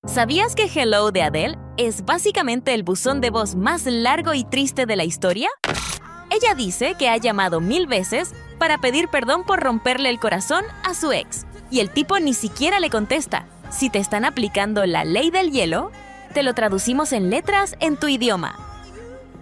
¿Sabías que Hello de Adele es básicamente el buzón de voz más largo y triste de la historia? Ella dice que ha llamado 1000 veces para pedir perdón por romperle el corazón a su ex, y el tipo ni siquiera le contesta. Si te están aplicando la ley del hielo, te lo traducimos en letras en tu idioma.